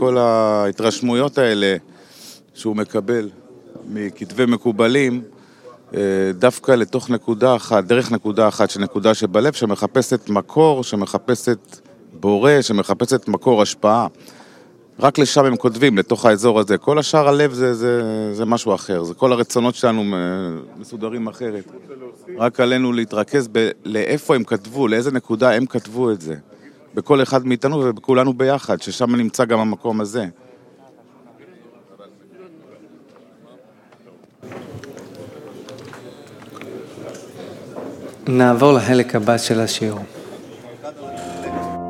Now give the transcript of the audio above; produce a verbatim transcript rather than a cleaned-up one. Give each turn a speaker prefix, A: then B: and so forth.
A: כל ההתרשמויות האלה שהוא מקבל מכתבי מקובלים, דווקא לתוך נקודה אחת, דרך נקודה אחת, שנקודה שבלב, שמחפשת מקור, שמחפשת בורא, שמחפשת מקור השפעה. רק לשם הם כותבים, לתוך האזור הזה. כל השאר הלב זה, זה, זה משהו אחר. זה כל הרצונות שלנו מסודרים אחרת. רק עלינו להתרכז ב- לאיפה הם כתבו, לאיזה נקודה הם כתבו את זה. בכל אחד מאיתנו ובכולנו ביחד, ששם נמצא גם המקום הזה.
B: נעבור לחלק הבא של השיעור.